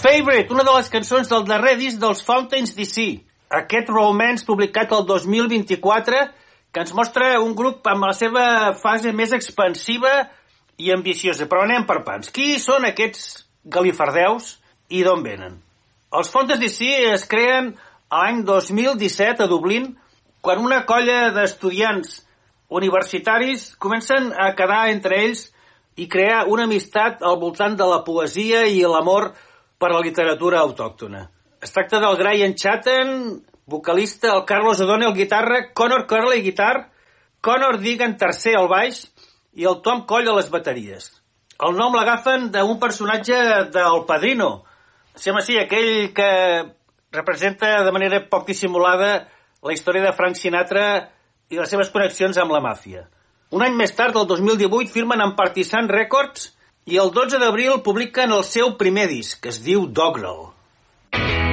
Favorite, una de les cançons del darrer disc dels Fountains DC. Aquest romance publicat el 2024 que ens mostra un grup amb la seva fase més expansiva i ambiciosa. Però anem per pams. Qui són aquests galifardeus i d'on venen? Els Fountains DC es creen l'any 2017 a Dublín, quan una colla d'estudiants universitaris comencen a quedar entre ells i crear una amistat al voltant de la poesia i l'amor per la literatura autòctona. Es tracta del Graham Chatham, vocalista, el Carlos O'Donnell, guitarra, Connor Curley, guitar, Connor Deegan, tercer al baix, i el Tom Coll a les bateries. El nom l'agafen d'un personatge del Padrino. Sembla així, aquell que representa de manera poc dissimulada la història de Frank Sinatra i les seves connexions amb la màfia. Un any més tard, el 2018, firmen amb Partisan Records i el 12 d'abril publiquen el seu primer disc, que es diu Doggerel.